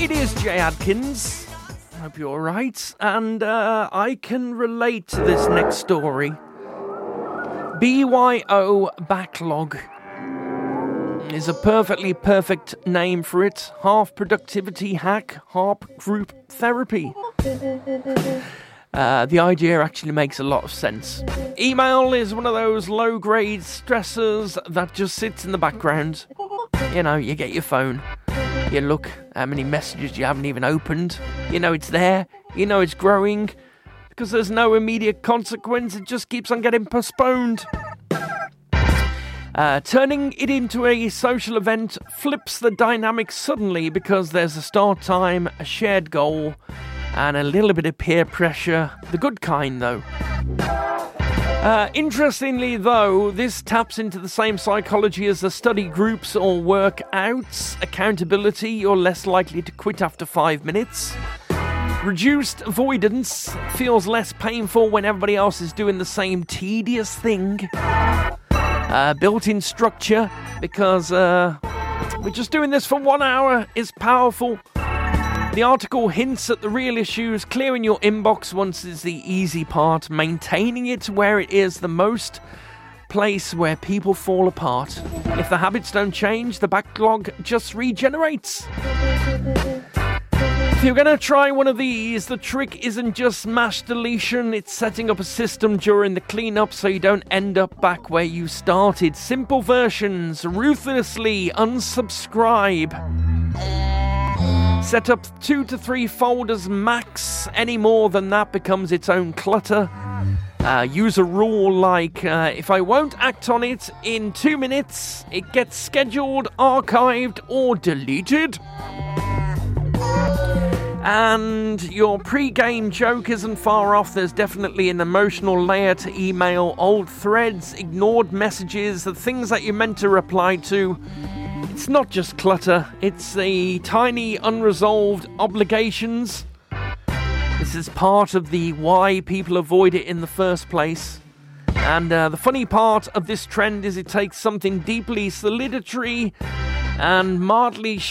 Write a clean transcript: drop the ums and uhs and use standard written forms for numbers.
It is Jay Adkins. Hope you're alright. And I can relate to this next story. BYO Backlog is a perfectly perfect name for it. Half productivity hack, half group therapy. The idea actually makes a lot of sense. Email is one of those low-grade stressors that just sits in the background. You know, you get your phone, you look how many messages you haven't even opened. You know it's there, you know it's growing. Because there's no immediate consequence, it just keeps on getting postponed. Turning it into a social event flips the dynamic suddenly because there's a start time, a shared goal, and a little bit of peer pressure. The good kind, though. Interestingly, though, this taps into the same psychology as the study groups or workouts. Accountability, you're less likely to quit after 5 minutes. Reduced avoidance feels less painful when everybody else is doing the same tedious thing. Built-in structure, because we're just doing this for 1 hour, is powerful. The article hints at the real issues. Clearing your inbox once is the easy part. Maintaining it where it is the most place where people fall apart. If the habits don't change, the backlog just regenerates. If you're going to try one of these, the trick isn't just mash deletion, it's setting up a system during the cleanup so you don't end up back where you started. Simple versions, ruthlessly unsubscribe. Set up 2 to 3 folders max. Any more than that becomes its own clutter. Use a rule like, if I won't act on it in 2 minutes, it gets scheduled, archived, or deleted. And your pre-game joke isn't far off. There's definitely an emotional layer to email. Old threads, ignored messages, the things that you meant to reply to. It's not just clutter, it's the tiny unresolved obligations. This is part of the why people avoid it in the first place. And the funny part of this trend is it takes something deeply solitary and mildly